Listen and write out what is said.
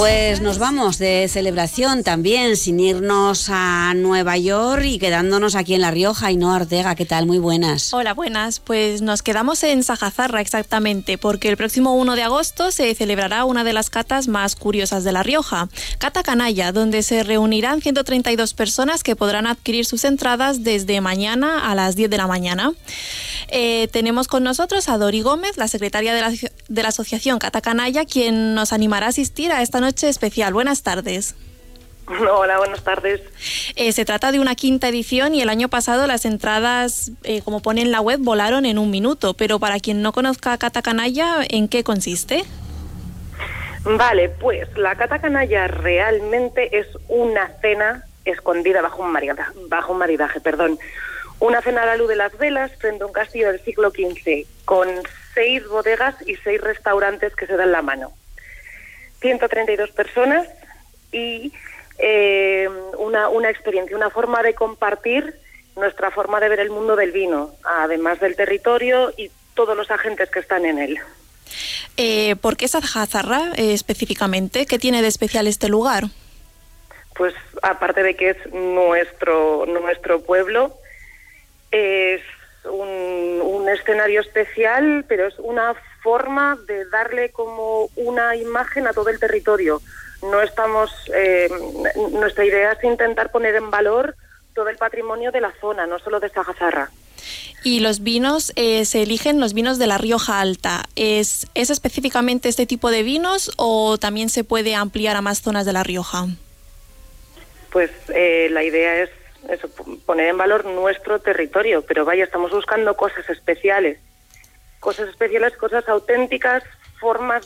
Pues nos vamos de celebración también, sin irnos a Nueva York y quedándonos aquí en La Rioja. Ainhoa Ortega, ¿qué tal? Muy buenas. Hola, buenas. Pues nos quedamos en Sajazarra exactamente, porque el próximo 1 de agosto se celebrará una de las catas más curiosas de La Rioja, Cata Canalla, donde se reunirán 132 personas que podrán adquirir sus entradas desde mañana a las 10 de la mañana. Tenemos con nosotros a Dori Gómez, la secretaria de la asociación Cata Canalla, quien nos animará a asistir a esta noche especial. Buenas tardes. Hola, buenas tardes. Se trata de una 5ª edición y el año pasado las entradas, como pone en la web, volaron en 1 minuto. Pero para quien no conozca Cata Canalla, ¿en qué consiste? Vale, pues la Cata Canalla realmente es una cena escondida bajo un maridaje. Una cena a la luz de las velas frente a un castillo del siglo XV, con 6 bodegas y 6 restaurantes que se dan la mano. 132 personas y una experiencia, una forma de compartir nuestra forma de ver el mundo del vino, además del territorio y todos los agentes que están en él. ¿Por qué Sajazarra específicamente? ¿Qué tiene de especial este lugar? Pues aparte de que es nuestro pueblo, es un escenario especial, pero es una forma de darle como una imagen a todo el territorio. Nuestra idea es intentar poner en valor todo el patrimonio de la zona, no solo de Sajazarra. Y los vinos, se eligen los vinos de La Rioja Alta. ¿Es específicamente este tipo de vinos o también se puede ampliar a más zonas de La Rioja? Pues la idea es eso, poner en valor nuestro territorio, pero vaya, estamos buscando cosas especiales, cosas auténticas, formas